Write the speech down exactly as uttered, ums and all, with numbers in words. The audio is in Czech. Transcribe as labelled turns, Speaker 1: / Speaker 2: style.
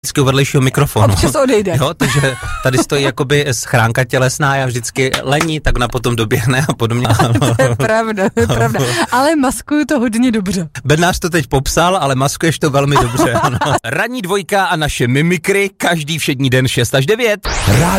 Speaker 1: vždycky u vedlejšího mikrofonu.
Speaker 2: Občas odejde.
Speaker 1: Jo, takže tady stojí jakoby schránka tělesná, já vždycky lení, tak na potom doběhne a podobně.
Speaker 2: To je pravda, to je pravda. Ale maskuju to hodně dobře.
Speaker 1: Bednář to teď popsal, ale maskuješ to velmi dobře, ano. Ranní dvojka a naše mimikry každý všední den šest až devět.